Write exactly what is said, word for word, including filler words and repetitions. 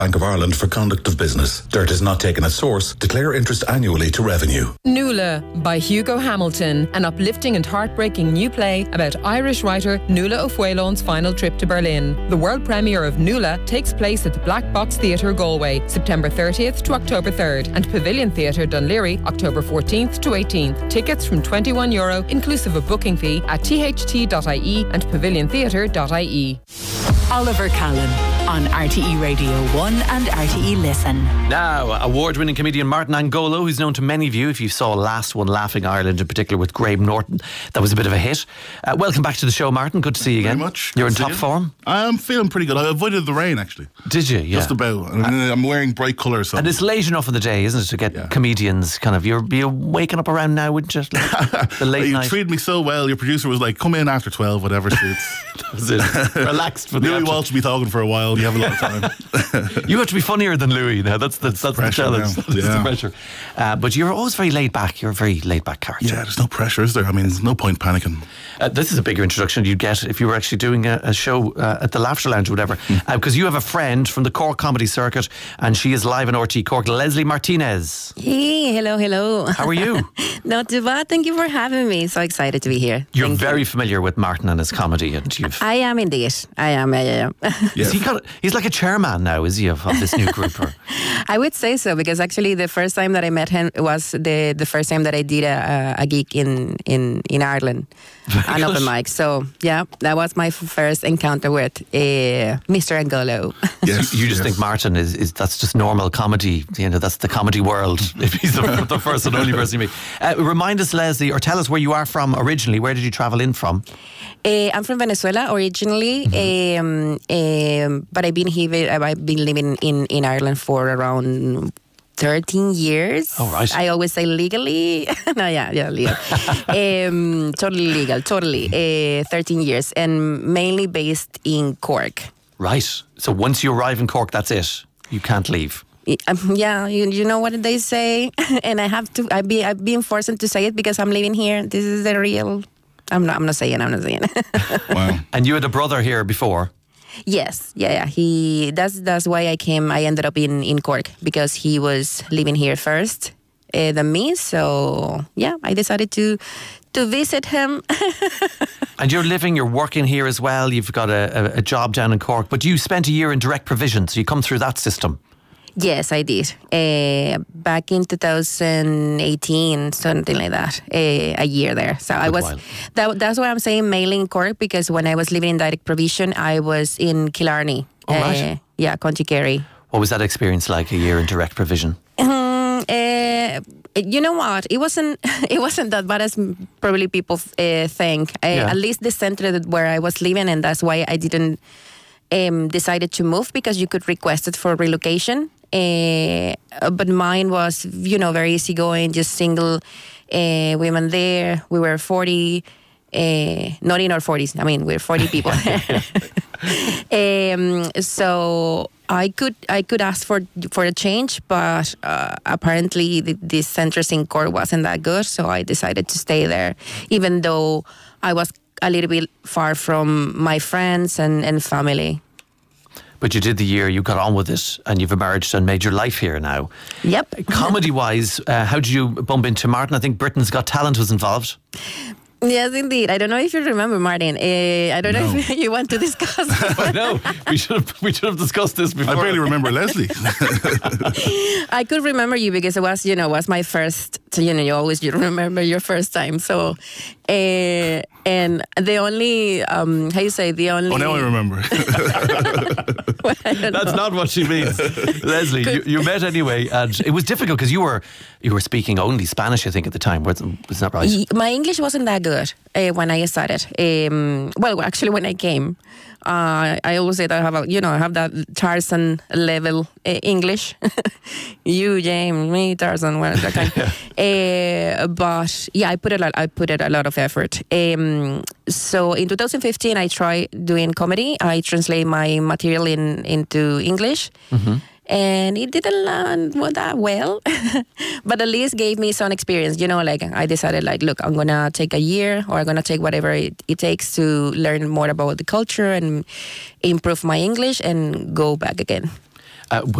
Bank of Ireland for conduct of business. Dirt is not taken at source. Declare interest annually to revenue. Nuala by Hugo Hamilton, an uplifting and heartbreaking new play about Irish writer Nuala O'Fuelon's final trip to Berlin. The world premiere of Nuala takes place at the Black Box Theatre Galway, September thirtieth to October third, and Pavilion Theatre Dunleary, October fourteenth to eighteenth. Tickets from twenty-one euro, inclusive of booking fee, at t h t dot i e and pavilion theatre dot i e. Oliver Callan on R T E Radio one and R T E Listen. Now, award-winning comedian Martin Angolo, who's known to many of you if you saw Last One Laughing Ireland, in particular with Graham Norton. That was a bit of a hit. Uh, welcome back to the show, Martin. Good to see you again. Very much. You're in Good to top see you. form? I'm feeling pretty good. I avoided the rain, actually. Did you? Yeah. Just about. I mean, I'm wearing bright colours. So. And it's late enough in the day, isn't it, to get Yeah. comedians kind of... You're, you're waking up around now, wouldn't you? Like the late you night. treated me so well. Your producer was like, come in after twelve, whatever suits. That was it. Relaxed for the Louis after- Walsh will be talking for a while. You have a lot of time. You have to be funnier than Louis now. That's the, that's the pressure challenge. now. That's Yeah. the pressure. Uh, but you're always very laid back. You're a very laid back character. Yeah, there's no pressure, is there? I mean, there's no point panicking. Uh, this is a bigger introduction you'd get if you were actually doing a, a show uh, at the Laughter Lounge or whatever. Because uh, you have a friend from the Cork comedy circuit, and she is live in R T E Cork, Leslie Martinez. Hey, hello, hello. How are you? Not too bad. Thank you for having me. So excited to be here. You're Thank very you. familiar with Martin and his comedy, and you've. I am indeed. I am. I am. Yeah. Is he got, he's like a chairman now, is he, of, of this new group? Or? I would say so because actually the first time that I met him was the, the first time that I did a, a gig in in in Ireland, an open mic. So yeah, that was my f- first encounter with uh, Mister Angolo. Yes, You just yes. think Martin is, is that's just normal comedy, you know, that's the comedy world, if he's the, the first and only person you meet. Uh, remind us, Leslie, or tell us where you are from originally. Where did you travel in from? Uh, I'm from Venezuela originally, um, um, but I've been here. I've been living in, in Ireland for around thirteen years. Oh, right. I always say legally. no, yeah, yeah, legal. um, totally legal, totally. Uh, thirteen years, and mainly based in Cork. Right. So once you arrive in Cork, that's it. You can't leave. Um, yeah, you, you know what they say, and I have to. I be I've been forced to say it because I'm living here. This is the real. I'm not. I'm not saying. I'm not saying. Wow. And you had a brother here before. Yes, yeah, yeah. He that's that's why I came. I ended up in, in Cork because he was living here first uh, than me. So yeah, I decided to to visit him. And you're living, you're working here as well. You've got a, a, a job down in Cork, but you spent a year in direct provision, so you come through that system. Yes, I did. Uh, back in two thousand eighteen, something like that. Uh, a year there. So I was. while. That, that's why I'm saying mainly in Cork because when I was living in direct provision, I was in Killarney. Oh, right. Uh, yeah, County Kerry. What was that experience like, a year in direct provision? Um, uh, you know what? It wasn't. It wasn't that bad as probably people uh, think. Uh, Yeah. At least the center that where I was living, and that's why I didn't um, decided to move because you could request it for relocation. Uh, but mine was, you know, very easygoing, just single uh, women there. We were forty, uh, not in our forties. I mean, we're forty people. um, so I could I could ask for for a change, but uh, apparently the, the centers in Cork wasn't that good, so I decided to stay there, even though I was a little bit far from my friends and, and family. But you did the year, you got on with it, and you've emerged and made your life here now. Yep. Comedy-wise, uh, how did you bump into Martin? I think Britain's Got Talent was involved. Yes, indeed. I don't know if you remember, Martin. Uh, I don't know No. if you want to discuss. I know. We should have we should have discussed this before. I barely remember Leslie. I could remember you because it was, you know, was my first. You know, you always you remember your first time. So, uh, and the only, um, how you say, the only. Oh, now I remember. Well, I don't That's know. not what she means, Leslie. You, you met anyway, and it was difficult because you were you were speaking only Spanish, I think, at the time. Was was that right? Y- My English wasn't that good uh, when I started. Um, well, actually, when I came, uh, I always said I have, a, you know, I have that Tarzan level uh, English. You, James, me, Tarzan, well, that kind. uh, but yeah, I put a lot. I put it a lot of effort. Um, so in two thousand fifteen, I tried doing comedy. I translate my material in into English. And it didn't land well, that well, but at least gave me some experience. You know, like I decided, like, look, I'm gonna take a year, or I'm gonna take whatever it, it takes to learn more about the culture and improve my English and go back again. uh,